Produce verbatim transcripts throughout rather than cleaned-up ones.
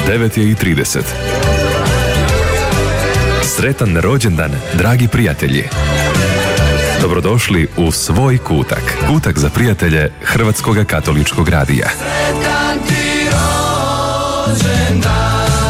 devet je i trideset. Sretan rođendan, dragi prijatelji! Dobrodošli u svoj kutak. Kutak za prijatelje Hrvatskog katoličkog radija. Sretan ti rođendan.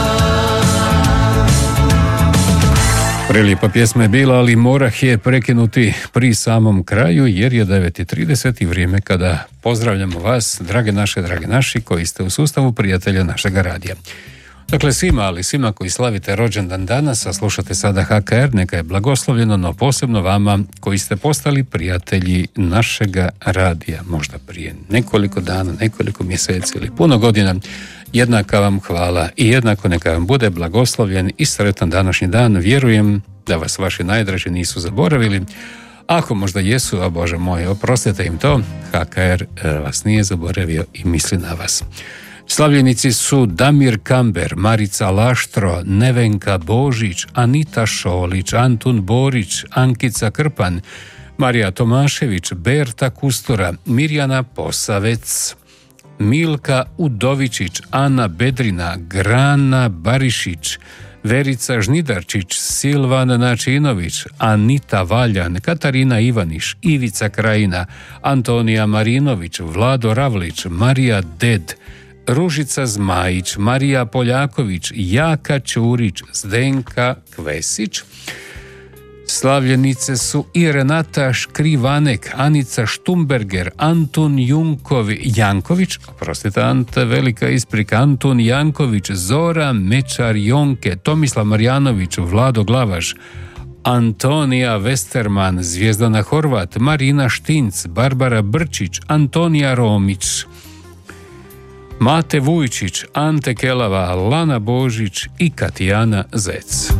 Prelijepa pjesma je bila, ali morah je prekinuti pri samom kraju jer je devet i trideset i vrijeme kada pozdravljamo vas, drage naše, drage naši, koji ste u sustavu prijatelja našega radija. Dakle, svima, ali svima koji slavite rođendan danas, a slušate sada H K R, neka je blagoslovljeno, no posebno vama koji ste postali prijatelji našega radija, možda prije nekoliko dana, nekoliko mjeseci ili puno godina. Jednaka vam hvala i jednako neka vam bude blagoslovljen i sretan današnji dan. Vjerujem da vas vaši najdraži nisu zaboravili. Ako možda jesu, a Bože moj, oprostite im to, H K R vas nije zaboravio i misli na vas. Slavljenici su Damir Kamber, Marica Laštro, Nevenka Božić, Anita Šolić, Antun Borić, Ankica Krpan, Marija Tomašević, Berta Kustura, Mirjana Posavec, Milka Udovičić, Ana Bedrina, Grana Barišić, Verica Žnidarčić, Silvan Načinović, Anita Valjan, Katarina Ivaniš, Ivica Krajina, Antonija Marinović, Vlado Ravlić, Marija Ded, Ružica Zmajić, Marija Poljaković, Jaka Ćurić, Zdenka Kvesić. Slavljenice su i Renata Škrivanek, Anica Štumberger, Antun Junkovi, Janković, oprostite Ante, velika isprika, Antun Janković, Zora Mečar Jonke, Tomislav Marjanović, Vlado Glavaš, Antonija Westerman, Zvijezdana Horvat, Marina Štinc, Barbara Brčić, Antonija Romić, Mate Vujčić, Ante Kelava, Lana Božić i Katijana Zec.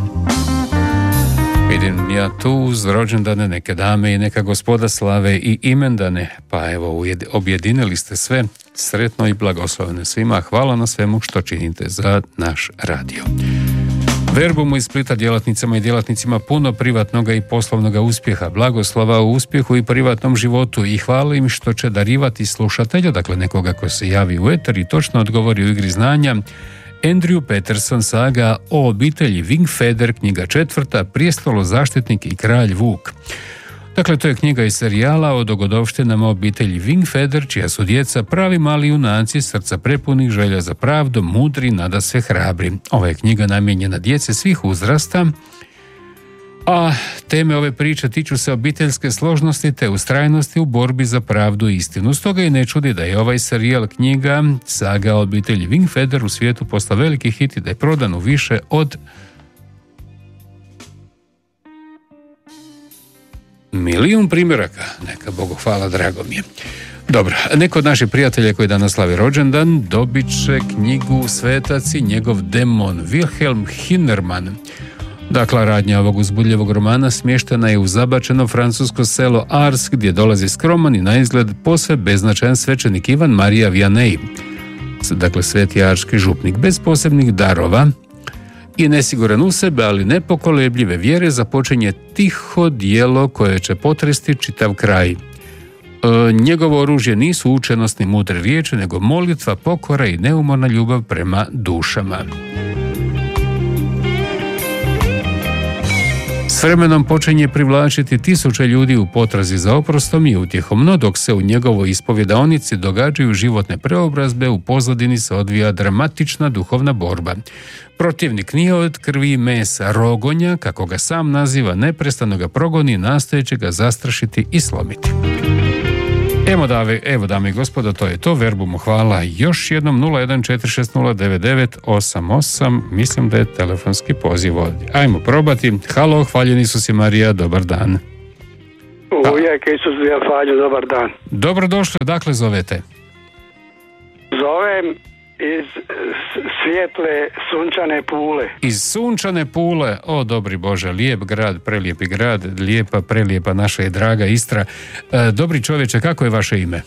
Vidim ja tu uz rođendane neke dame i neka gospoda slave i imendane, pa evo objedinili ste sve, sretno i blagoslovene svima, hvala na svemu što činite za naš radio. Verbumu iz Splita djelatnicama i djelatnicima puno privatnoga i poslovnoga uspjeha, blagoslova u uspjehu i privatnom životu i hvala im što će darivati slušatelja, dakle nekoga ko se javi u eter i točno odgovori u igri znanja, Andrew Peterson saga o obitelji Wingfeder, knjiga četvrta, Prijestolo zaštitnik i kralj Vuk. Dakle, to je knjiga iz serijala o dogodovštinama obitelji Wingfeder, čija su djeca pravi mali junaci, srca prepunih želja za pravdom, mudri, nada sve hrabri. Ova je knjiga namijenjena djece svih uzrasta, a teme ove priče tiču se obiteljske složnosti te ustrajnosti u borbi za pravdu i istinu. Stoga i ne čudi da je ovaj serijal knjiga saga o obitelji Wingfeder u svijetu postao veliki hit i da je prodan u više od milijun primjeraka. Neka Bogu hvala, drago mi je. Dobro, neko od naših prijatelja koji danas slavi rođendan dobit će knjigu Svetac i njegov demon, Wilhelm Hinnerman. Dakle, radnja ovog uzbudljivog romana smještena je u zabačeno francusko selo Ars, gdje dolazi skroman i naizgled posve beznačajan svećenik Ivan Marija Vianney. Dakle, sveti arški župnik bez posebnih darova i nesiguran u sebe, ali nepokolebljive vjere, započinje tiho djelo koje će potresti čitav kraj. E, njegovo oružje nisu učenost ni mudre riječi, nego molitva, pokora i neumorna ljubav prema dušama. S vremenom počinje privlačiti tisuće ljudi u potrazi za oprostom i utjehom, no dok se u njegovoj ispovjedaonici događaju životne preobrazbe, u pozadini se odvija dramatična duhovna borba. Protivnik nije od krvi i mesa, rogonja, kako ga sam naziva, neprestano ga progoni, nastojeći ga zastrašiti i slomiti. Evo dame, evo dame i gospodo, to je to. Verbumu hvala još jednom. Nula jedan četiri šest nula devet devet osam osam, mislim da je telefonski poziv ovdje. Ajmo probati. Halo, hvaljeni su si Marija, dobar dan. Uvijek Isus ja falju, dobar dan. Dobrodošli, dakle zovete? Zovem iz svijetle sunčane Pule. Iz sunčane Pule, o dobri Bože, lijep grad, prelijepi grad, lijepa, prelijepa naša i draga Istra. E, dobri čovječe, kako je vaše ime?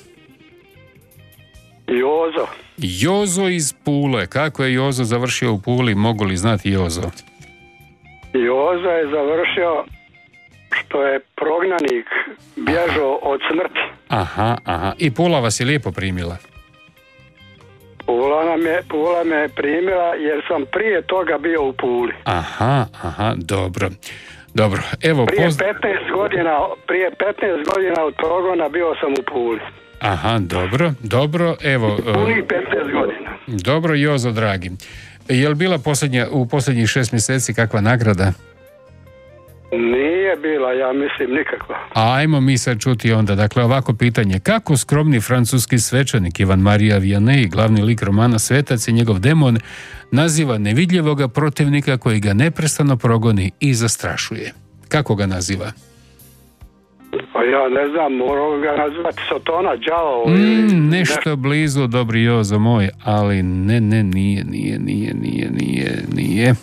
Jozo. Jozo iz Pule, kako je Jozo završio u Puli, mogu li znati Jozo? Jozo je završio što je prognanik bježao od smrti. Aha, aha, i Pula vas je lijepo primila? Pula, nam je, Pula me je primila jer sam prije toga bio u Puli. Aha, aha, dobro. Dobro, evo... Prije poz... petnaest godina, prije petnaest godina od progona bio sam u Puli. Aha, dobro, dobro, evo... Punih petnaest godina. Dobro, Jozo, dragi. Je li bila posljednja, u posljednjih šest mjeseci kakva nagrada? Nije bila, ja mislim, nikakva. Ajmo mi sad čuti onda. Dakle, ovako pitanje. Kako skromni francuski svečanik Ivan Marija Vianney, glavni lik romana Svetac i njegov demon, naziva nevidljivoga protivnika koji ga neprestano progoni i zastrašuje? Kako ga naziva? Pa ja ne znam, morao ga nazvati Sotona, đavo. Mm, nešto blizu, dobri Jozo moj, ali ne, ne, nije, nije, nije, nije, nije, nije.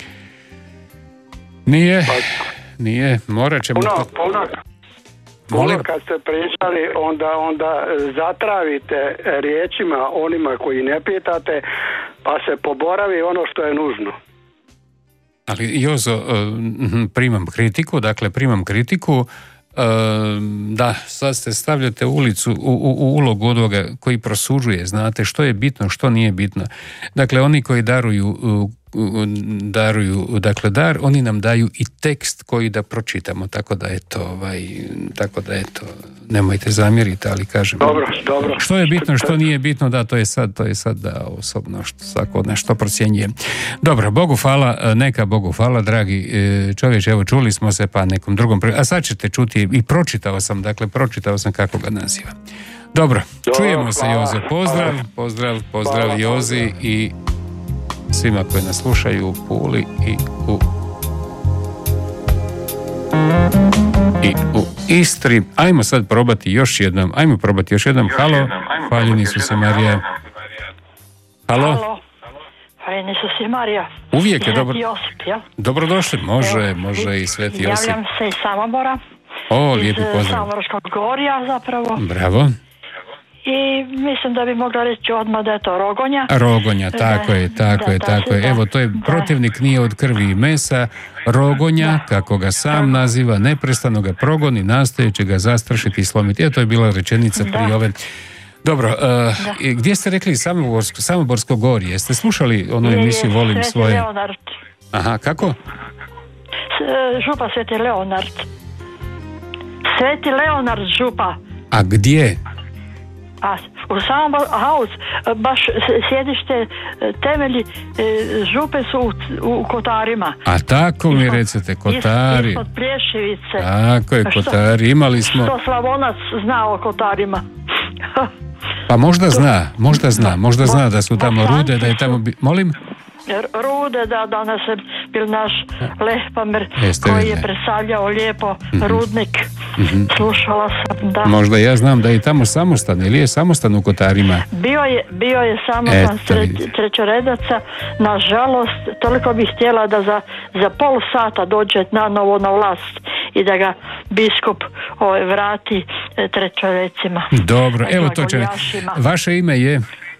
Nije, nije, morat ćemo... Puno, puno, Molim? puno kad ste pričali, onda, onda zatravite riječima onima koji ne pitate, pa se poboravi ono što je nužno. Ali Jozo, primam kritiku, dakle primam kritiku, da, sad ste stavljate ulicu u, u, u ulogu onoga koji prosuđuje, znate što je bitno, što nije bitno. Dakle, oni koji daruju daruju, dakle dar, oni nam daju i tekst koji da pročitamo, tako da eto, ovaj, tako da eto, nemojte zamjeriti, ali kažem. Dobro, dobro. Što je bitno, što nije bitno, da, to je sad, to je sad da osobno što, svako od nas što procjenjuje. Dobro, Bogu hvala, neka Bogu hvala, dragi čovječe, evo čuli smo se pa nekom drugom, a sad ćete čuti i pročitao sam, dakle pročitao sam kako ga naziva. Dobro, Dobro čujemo se, Jozo, pozdrav, pozdrav, pozdrav hvala, Jozi i svima koji nas slušaju u Puli i u i u Istri. Ajmo sad probati još jednom. Ajmo probati još jednom. Još Halo. Hvaljeni su se Marija. Halo. Halo. Hvaljeni su se Marija. Uvijek je dobro. Josip, ja? Dobrodošli. Može, Evo, može i Sveti Josip. Javljam se iz Samobora. O, lijepi pozdrav. Iz Samorskog gorja zapravo. Bravo. I mislim da bi mogla reći odmah da je to Rogonja. Rogonja, tako da, je, tako da, je, tako je. Evo, to je da. Protivnik nije od krvi i mesa. Rogonja, da. Kako ga sam da. naziva, neprestano ga progoni, nastojeći ga zastrašiti i slomiti. Evo, to je bila rečenica da. prije ove... Dobro, uh, gdje ste rekli Samoborsko, Samoborsko gorje? Jeste slušali onu emisiju Volim Sveti svoje? Leonard. Aha, kako? S, župa Sveti Leonard. Sveti Leonard župa. A gdje? A u samom haus, baš sjedište, temelji župe su u, u Kotarima. A tako mi recite, Kotari. Ispod Plješevice. Tako je, Kotari. Imali smo... Što Slavonac zna o Kotarima? Pa možda zna, možda zna, možda zna da su tamo Rude, da je tamo... Bi... Molim? Rude, da danas je bil naš Lehpamer koji je predstavljao lijepo mm-hmm. Rudnik. Mm-hmm. Slušala sam, da. Možda ja znam da je tamo samostan, ili je samostan u Kotarima? Bio je, bio je samostan tre, trećoredaca. Nažalost, toliko bih htjela da za, za pol sata dođe na novo na vlast i da ga biskup ovaj, vrati trećorecima. Dobro, evo to će... Vaše ime je...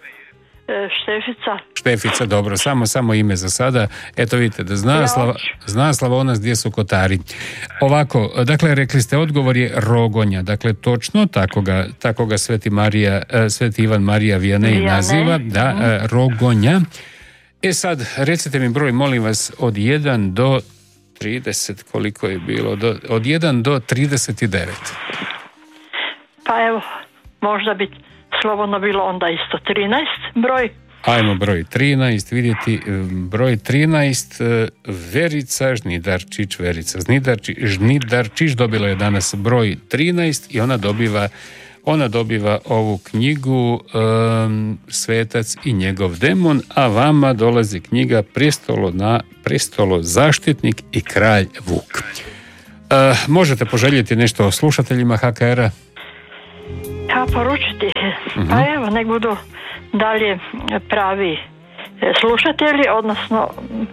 Štefica. Štefica, dobro, samo samo ime za sada. Eto vidite, da zna, Slava, zna Slavonac gdje su Kotari. Ovako, dakle, rekli ste, odgovor je Rogonja. Dakle, točno, tako ga, tako ga Sveti, Marija, Sveti Ivan Marija Vianney naziva. Da, mm. Rogonja. E sad, recite mi broj, molim vas, od jedan do trideset, koliko je bilo? Do, od jedan do trideset devet. Pa evo, možda bi slobodno bilo onda isto trinaest broj. Ajmo broj trinaest, vidjeti broj trinaest, Verica Žnidarčić, Verica Žnidarčić, Žnidarčić dobila je danas broj trinaest i ona dobiva, ona dobiva ovu knjigu um, Svetac i njegov demon, a vama dolazi knjiga Prestolo, na, Prestolo zaštitnik i kralj Vuk. Uh, možete poželjeti nešto o slušateljima H K R-a? Ja poručiti, uh-huh. Pa evo, nek budu dalje pravi slušatelji, odnosno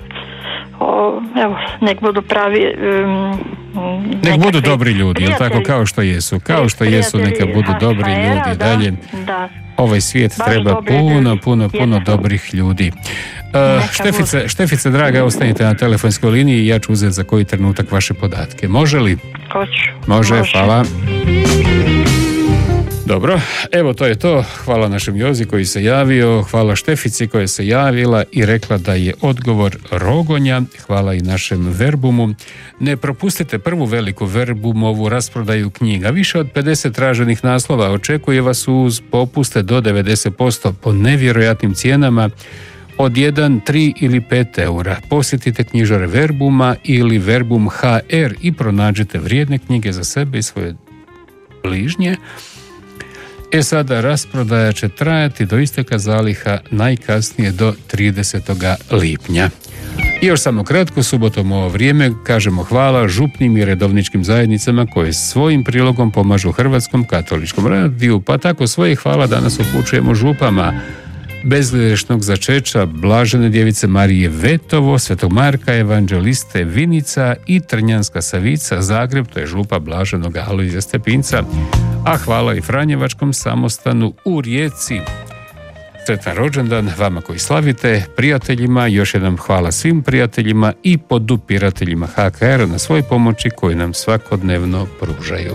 o, evo, nek budu pravi um, nek budu dobri ljudi, jel tako, kao što jesu, kao što jesu, neka budu dobri ljudi da, dalje. Da. Ovaj svijet baš treba puno, ljudi. puno, puno Jedan. dobrih ljudi. Uh, Štefice, Štefice, draga, ostanite na telefonskoj liniji i ja ću uzeti za koji trenutak vaše podatke. Može li? Hoću. Može, Može. hvala. Dobro, evo to je to. Hvala našem Jozi koji se javio, hvala Štefici koja se javila i rekla da je odgovor Rogonja, hvala i našem Verbumu. Ne propustite prvu veliku Verbumovu rasprodaju knjiga. Više od pedeset traženih naslova očekuje vas uz popuste do devedeset posto po nevjerojatnim cijenama od jedan, tri ili pet eura. Posjetite knjižare Verbuma ili Verbum ha er i pronađite vrijedne knjige za sebe i svoje bližnje. E sada, rasprodaja će trajati do isteka zaliha najkasnije do tridesetog lipnja. I još samo kratko, subotom u ovo vrijeme kažemo hvala župnim i redovničkim zajednicama koje svojim prilogom pomažu Hrvatskom katoličkom radiju, pa tako svoje hvala danas upućujemo župama Bezgrešnog začeća Blažene djevice Marije Vetovo, Svetog Marka Evanđeliste Vinica i Trnjanska Savica Zagreb, to je župa Blaženog Alojzija Stepinca, a hvala i Franjevačkom samostanu u Rijeci. Sretan rođendan vama koji slavite, prijateljima, još jednom hvala svim prijateljima i podupirateljima ha ka er na svoj pomoći koju nam svakodnevno pružaju.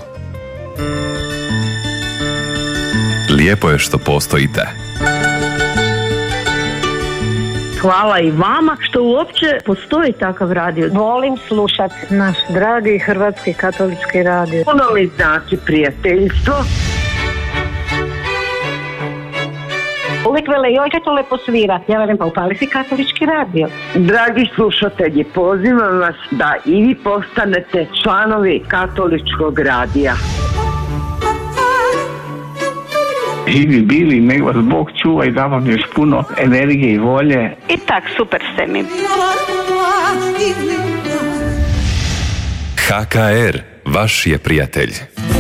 Lijepo je što postojite. Hvala i vama što uopće postoji takav radio. Volim slušati naš dragi Hrvatski katolički radio. Puno mi znači prijateljstvo. Uvijek vele, joj kaj to lepo svira. Ja velim, pa upali si katolički radio. Dragi slušatelji, pozivam vas da i vi postanete članovi katoličkog radija. Živi bili, nek vas Bog čuva i da vam još puno energije i volje. I tak, super ste mi. ha ka er, vaš je prijatelj.